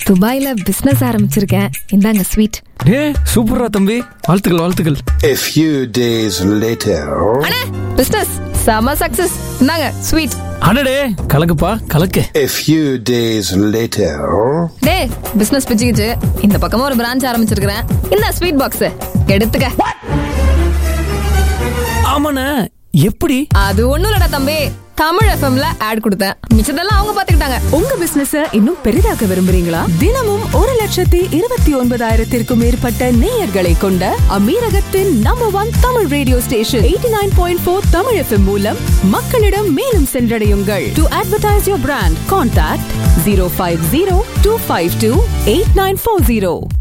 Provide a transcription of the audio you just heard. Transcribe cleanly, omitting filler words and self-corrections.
துபாயில பிசினஸ் ஆரம்பிச்சிருக்கேன், இந்தாங்க ஸ்வீட். சூப்பரா தம்பி, வாழ்த்துக்கள் வாழ்த்துக்கள். A few days later. அண்ணே, பிசினஸ் செம சக்சஸ், இந்தாங்க ஸ்வீட். அடடே, கலக்குப்பா கலக்கு. A few days later. டேய், பிசினஸ் பிச்சுக்கிச்சு, இந்த பக்கமா ஒரு பிரான்ச் ஆரம்பிச்சிருக்கிறேன், இந்த ஸ்வீட் பாக்ஸ் எடுத்துக்க. ஆமாண்ணே, எப்படி? அது ஒண்ணும் இல்லடா தம்பி, தமிழ் எஃப்எம்ல ஆட் கொடுத்தேன், மிச்சதெல்லாம் அவங்க பாத்துக்கிட்டாங்க. உங்க பிசினஸ் இன்னும் பெரிதாக்க விரும்புறீங்களா? தினமும் 1,29,000 மேற்பட்ட நேயர்களை கொண்ட அமீரகத்தின் number 1 Tamil radio station 89.4 Tamil FM மூலம் மக்களிடம் மேலும் சென்றடையுங்கள். To advertise your brand, contact 050-252-8940.